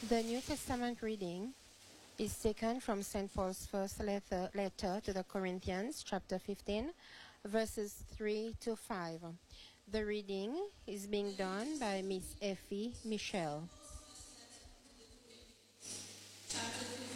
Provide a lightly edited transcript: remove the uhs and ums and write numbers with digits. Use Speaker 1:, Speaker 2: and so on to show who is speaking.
Speaker 1: The New Testament reading is taken from St. Paul's first letter to the Corinthians, chapter 15, verses 3 to 5. The reading is being done by Miss Effie Michelle.